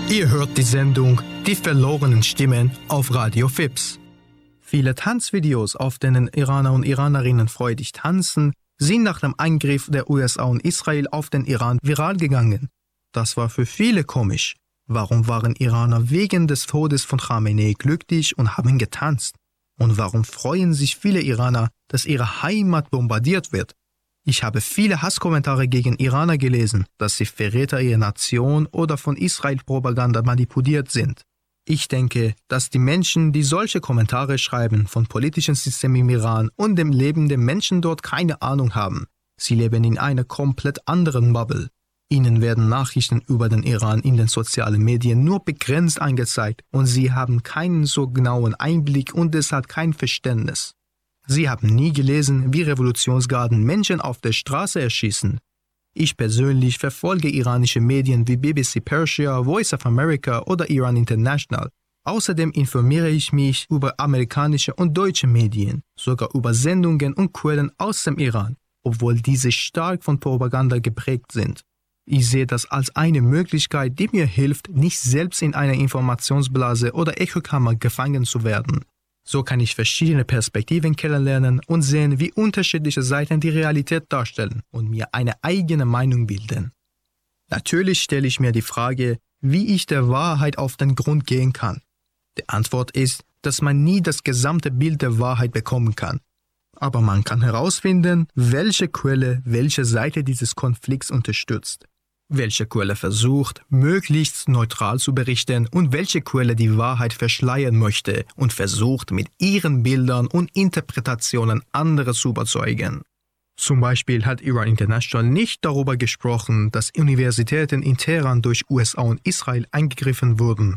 Ihr hört die Sendung Die verlorenen Stimmen auf Radio FIPS. Viele Tanzvideos, auf denen Iraner und Iranerinnen freudig tanzen, sind nach dem Eingriff der USA und Israel auf den Iran viral gegangen. Das war für viele komisch. Warum waren Iraner wegen des Todes von Khamenei glücklich und haben getanzt? Und warum freuen sich viele Iraner, dass ihre Heimat bombardiert wird? Ich habe viele Hasskommentare gegen Iraner gelesen, dass sie Verräter ihrer Nation oder von Israel-Propaganda manipuliert sind. Ich denke, dass die Menschen, die solche Kommentare schreiben, von politischen Systemen im Iran und dem Leben der Menschen dort keine Ahnung haben. Sie leben in einer komplett anderen Bubble. Ihnen werden Nachrichten über den Iran in den sozialen Medien nur begrenzt angezeigt und sie haben keinen so genauen Einblick und deshalb kein Verständnis. Sie haben nie gelesen, wie Revolutionsgarden Menschen auf der Straße erschießen. Ich persönlich verfolge iranische Medien wie BBC Persia, Voice of America oder Iran International. Außerdem informiere ich mich über amerikanische und deutsche Medien, sogar über Sendungen und Quellen aus dem Iran, obwohl diese stark von Propaganda geprägt sind. Ich sehe das als eine Möglichkeit, die mir hilft, nicht selbst in einer Informationsblase oder Echokammer gefangen zu werden. So kann ich verschiedene Perspektiven kennenlernen und sehen, wie unterschiedliche Seiten die Realität darstellen und mir eine eigene Meinung bilden. Natürlich stelle ich mir die Frage, wie ich der Wahrheit auf den Grund gehen kann. Die Antwort ist, dass man nie das gesamte Bild der Wahrheit bekommen kann. Aber man kann herausfinden, welche Quelle welche Seite dieses Konflikts unterstützt. Welche Quelle versucht, möglichst neutral zu berichten und welche Quelle die Wahrheit verschleiern möchte und versucht, mit ihren Bildern und Interpretationen andere zu überzeugen. Zum Beispiel hat Iran International nicht darüber gesprochen, dass Universitäten in Teheran durch USA und Israel angegriffen wurden.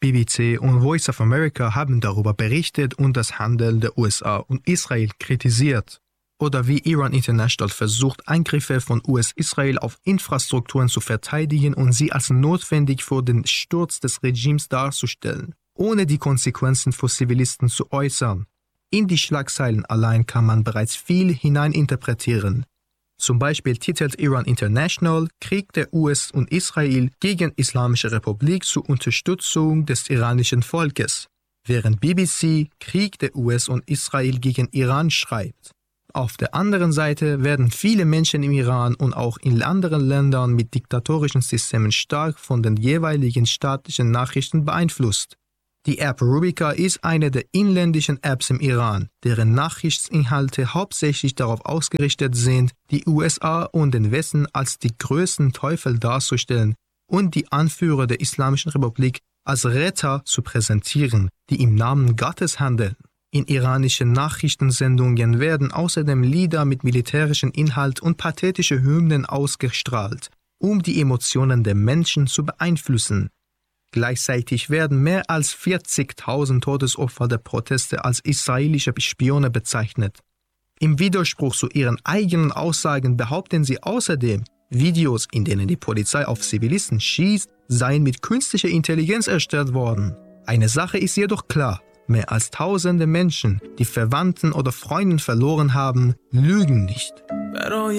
BBC und Voice of America haben darüber berichtet und das Handeln der USA und Israel kritisiert. Oder wie Iran International versucht, Angriffe von US-Israel auf Infrastrukturen zu verteidigen und sie als notwendig für den Sturz des Regimes darzustellen, ohne die Konsequenzen für Zivilisten zu äußern. In die Schlagzeilen allein kann man bereits viel hineininterpretieren. Zum Beispiel titelt Iran International Krieg der US und Israel gegen Islamische Republik zur Unterstützung des iranischen Volkes, während BBC Krieg der US und Israel gegen Iran schreibt. Auf der anderen Seite werden viele Menschen im Iran und auch in anderen Ländern mit diktatorischen Systemen stark von den jeweiligen staatlichen Nachrichten beeinflusst. Die App Rubica ist eine der inländischen Apps im Iran, deren Nachrichtsinhalte hauptsächlich darauf ausgerichtet sind, die USA und den Westen als die größten Teufel darzustellen und die Anführer der Islamischen Republik als Retter zu präsentieren, die im Namen Gottes handeln. In iranischen Nachrichtensendungen werden außerdem Lieder mit militärischem Inhalt und pathetische Hymnen ausgestrahlt, um die Emotionen der Menschen zu beeinflussen. Gleichzeitig werden mehr als 40.000 Todesopfer der Proteste als israelische Spione bezeichnet. Im Widerspruch zu ihren eigenen Aussagen behaupten sie außerdem, Videos, in denen die Polizei auf Zivilisten schießt, seien mit künstlicher Intelligenz erstellt worden. Eine Sache ist jedoch klar: Mehr als tausende Menschen, die Verwandten oder Freunde verloren haben, lügen nicht.